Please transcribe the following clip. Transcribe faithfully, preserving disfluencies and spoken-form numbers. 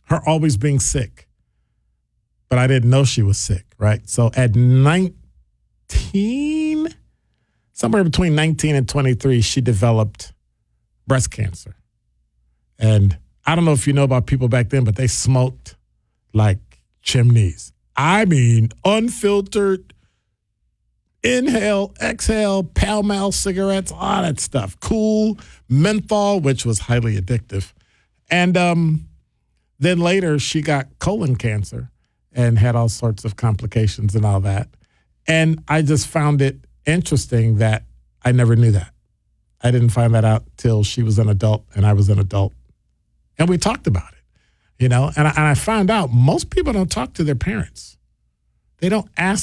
her always being sick. But I didn't know she was sick, right? So at nineteen, somewhere between nineteen and twenty-three, she developed breast cancer. And I don't know if you know about people back then, but they smoked like chimneys. I mean, unfiltered, inhale, exhale, Pall Mall cigarettes, all that stuff. Cool, menthol, which was highly addictive. And um, then later she got colon cancer and had all sorts of complications and all that. And I just found it interesting that I never knew that. I didn't find that out till she was an adult and I was an adult. And we talked about it, you know, and I, and I found out most people don't talk to their parents. They don't ask